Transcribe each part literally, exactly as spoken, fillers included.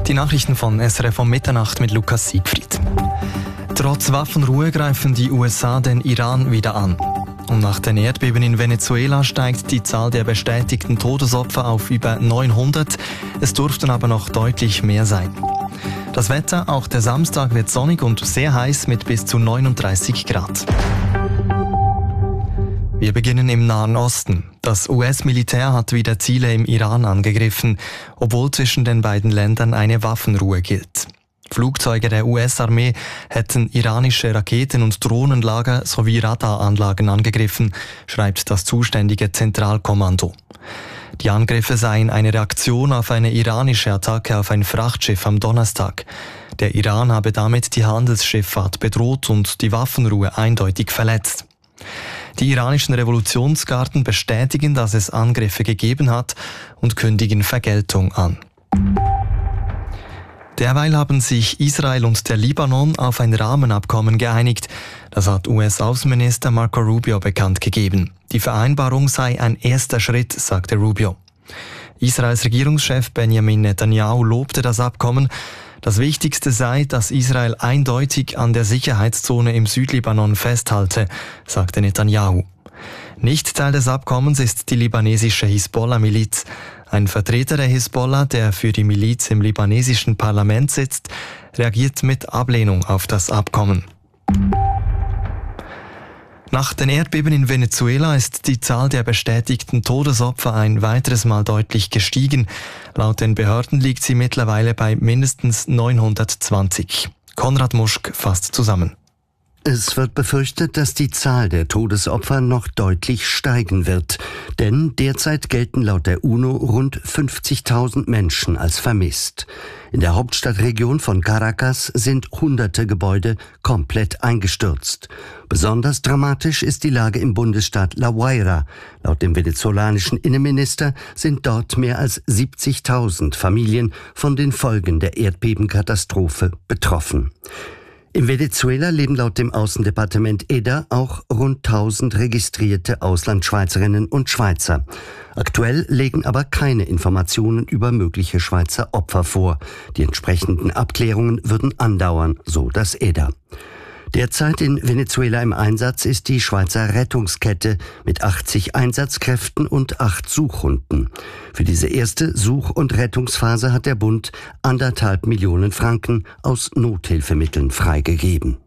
Die Nachrichten von S R F um Mitternacht mit Lukas Siegfried. Trotz Waffenruhe greifen die U S A den Iran wieder an. Und nach den Erdbeben in Venezuela steigt die Zahl der bestätigten Todesopfer auf über neunhundert. Es dürften aber noch deutlich mehr sein. Das Wetter, auch der Samstag wird sonnig und sehr heiß mit bis zu neununddreißig Grad. Wir beginnen im Nahen Osten. Das U S-Militär hat wieder Ziele im Iran angegriffen, obwohl zwischen den beiden Ländern eine Waffenruhe gilt. Flugzeuge der U S-Armee hätten iranische Raketen- und Drohnenlager sowie Radaranlagen angegriffen, schreibt das zuständige Zentralkommando. Die Angriffe seien eine Reaktion auf eine iranische Attacke auf ein Frachtschiff am Donnerstag. Der Iran habe damit die Handelsschifffahrt bedroht und die Waffenruhe eindeutig verletzt. Die iranischen Revolutionsgarden bestätigen, dass es Angriffe gegeben hat und kündigen Vergeltung an. Derweil haben sich Israel und der Libanon auf ein Rahmenabkommen geeinigt. Das hat U S-Außenminister Marco Rubio bekannt gegeben. Die Vereinbarung sei ein erster Schritt, sagte Rubio. Israels Regierungschef Benjamin Netanyahu lobte das Abkommen. Das Wichtigste sei, dass Israel eindeutig an der Sicherheitszone im Südlibanon festhalte, sagte Netanyahu. Nicht Teil des Abkommens ist die libanesische Hisbollah-Miliz. Ein Vertreter der Hisbollah, der für die Miliz im libanesischen Parlament sitzt, reagiert mit Ablehnung auf das Abkommen. Nach den Erdbeben in Venezuela ist die Zahl der bestätigten Todesopfer ein weiteres Mal deutlich gestiegen. Laut den Behörden liegt sie mittlerweile bei mindestens neunhundertzwanzig. Konrad Muschk fasst zusammen. Es wird befürchtet, dass die Zahl der Todesopfer noch deutlich steigen wird. Denn derzeit gelten laut der UNO rund fünfzigtausend Menschen als vermisst. In der Hauptstadtregion von Caracas sind hunderte Gebäude komplett eingestürzt. Besonders dramatisch ist die Lage im Bundesstaat La Guaira. Laut dem venezolanischen Innenminister sind dort mehr als siebzigtausend Familien von den Folgen der Erdbebenkatastrophe betroffen. In Venezuela leben laut dem Außendepartement E D A auch rund tausend registrierte Auslandschweizerinnen und Schweizer. Aktuell legen aber keine Informationen über mögliche Schweizer Opfer vor. Die entsprechenden Abklärungen würden andauern, so das E D A. Derzeit in Venezuela im Einsatz ist die Schweizer Rettungskette mit achtzig Einsatzkräften und acht Suchhunden. Für diese erste Such- und Rettungsphase hat der Bund anderthalb Millionen Franken aus Nothilfemitteln freigegeben.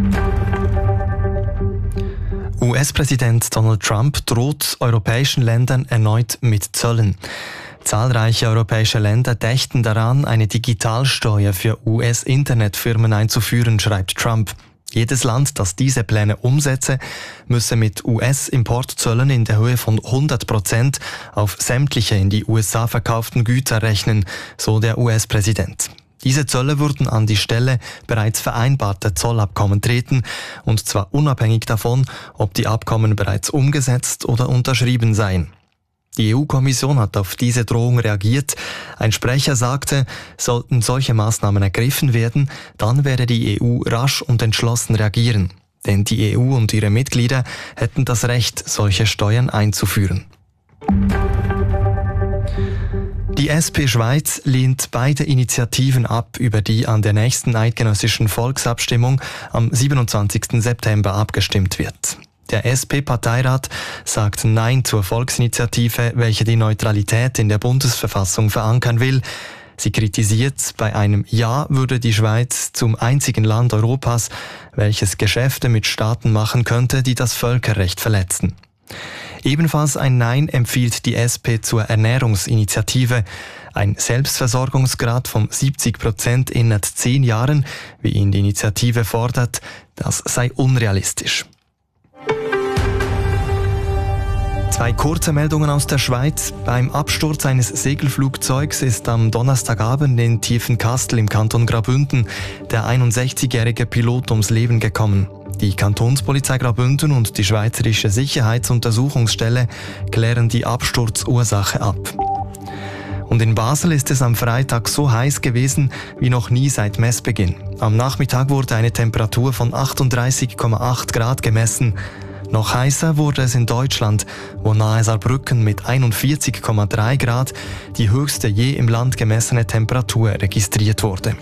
U S-Präsident Donald Trump droht europäischen Ländern erneut mit Zöllen. Zahlreiche europäische Länder dächten daran, eine Digitalsteuer für U S-Internetfirmen einzuführen, schreibt Trump. Jedes Land, das diese Pläne umsetze, müsse mit U S-Importzöllen in der Höhe von hundert Prozent auf sämtliche in die U S A verkauften Güter rechnen, so der U S-Präsident. Diese Zölle würden an die Stelle bereits vereinbarter Zollabkommen treten, und zwar unabhängig davon, ob die Abkommen bereits umgesetzt oder unterschrieben seien. Die E U-Kommission hat auf diese Drohung reagiert. Ein Sprecher sagte, sollten solche Maßnahmen ergriffen werden, dann werde die E U rasch und entschlossen reagieren. Denn die E U und ihre Mitglieder hätten das Recht, solche Steuern einzuführen. Die S P Schweiz lehnt beide Initiativen ab, über die an der nächsten eidgenössischen Volksabstimmung am siebenundzwanzigsten September abgestimmt wird. Der S P-Parteirat sagt Nein zur Volksinitiative, welche die Neutralität in der Bundesverfassung verankern will. Sie kritisiert, bei einem Ja würde die Schweiz zum einzigen Land Europas, welches Geschäfte mit Staaten machen könnte, die das Völkerrecht verletzen. Ebenfalls ein Nein empfiehlt die S P zur Ernährungsinitiative. Ein Selbstversorgungsgrad von siebzig Prozent innerhalb zehn Jahren, wie ihn die Initiative fordert, das sei unrealistisch. Zwei kurze Meldungen aus der Schweiz. Beim Absturz eines Segelflugzeugs ist am Donnerstagabend in Tiefenkastel im Kanton Graubünden der einundsechzigjährige Pilot ums Leben gekommen. Die Kantonspolizei Graubünden und die Schweizerische Sicherheitsuntersuchungsstelle klären die Absturzursache ab. Und in Basel ist es am Freitag so heiß gewesen wie noch nie seit Messbeginn. Am Nachmittag wurde eine Temperatur von achtunddreißig Komma acht Grad gemessen. Noch heißer wurde es in Deutschland, wo nahe Saarbrücken mit einundvierzig Komma drei Grad die höchste je im Land gemessene Temperatur registriert wurde.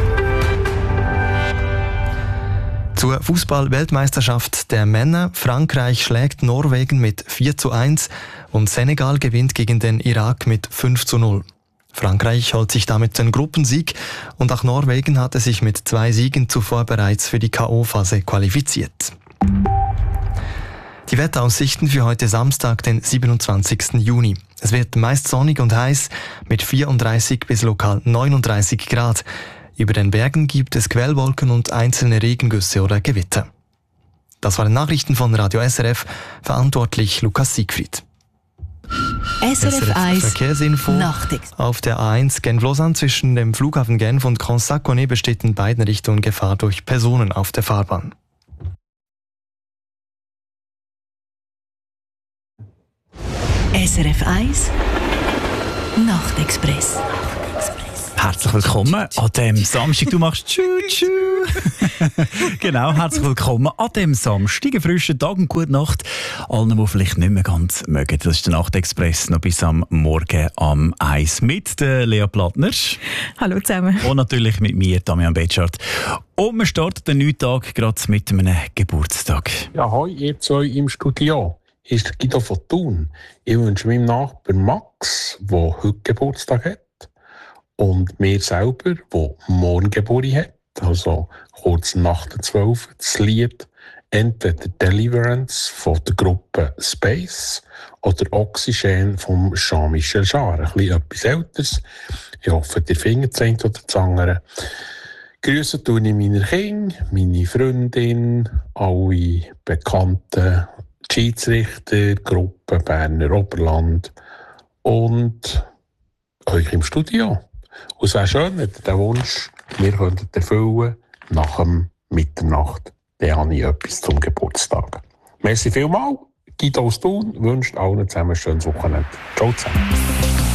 Zur Fußball-Weltmeisterschaft der Männer. Frankreich schlägt Norwegen mit vier zu eins und Senegal gewinnt gegen den Irak mit fünf zu null. Frankreich holt sich damit den Gruppensieg und auch Norwegen hatte sich mit zwei Siegen zuvor bereits für die K O-Phase qualifiziert. Die Wetteraussichten für heute Samstag, den siebenundzwanzigsten Juni. Es wird meist sonnig und heiß mit vierunddreißig bis lokal neununddreißig Grad. Über den Bergen gibt es Quellwolken und einzelne Regengüsse oder Gewitter. Das waren Nachrichten von Radio S R F, verantwortlich Lukas Siegfried. S R F eins Verkehrsinfo. Nachtig. Auf der A eins Genf-Lausanne zwischen dem Flughafen Genf und Grand-Saconnet besteht in beiden Richtungen Gefahr durch Personen auf der Fahrbahn. S R F eins Nachtexpress. Herzlich willkommen an dem Samstag. Du machst Tschü-Tschü. Genau, herzlich willkommen an dem Samstag. Einen frischen Tag und gute Nacht allen, die vielleicht nicht mehr ganz mögen. Das ist der Nachtexpress noch bis am Morgen am eins mit der Lea Plattner. Hallo zusammen. Und natürlich mit mir, Damian Betschart. Und wir starten den neuen Tag gerade mit einem Geburtstag. Ja, hoi, ihr zwei im Studio. Hier ist Guido von Thun. Ich wünsche meinem Nachbarn Max, der heute Geburtstag hat, und mir selber, der morgen Geburtstag hat, also kurz nach der zwölf, das Lied entweder Deliverance von der Gruppe Space oder Oxygen von Jean-Michel Jarre. Ein bisschen etwas Älteres. Ich hoffe, ihr findet das eine oder das andere. Grüße tue ich meine Kinder, meine Freundin, alle Bekannten, Schiedsrichter, Gruppe Berner Oberland und euch im Studio. Und es wäre schön, wenn ihr den Wunsch wir könnten erfüllen nach dem Mitternacht. Dann habe ich etwas zum Geburtstag. Merci vielmals. Guido aus Thun wünscht allen zusammen ein schönes Wochenende. Ciao zusammen.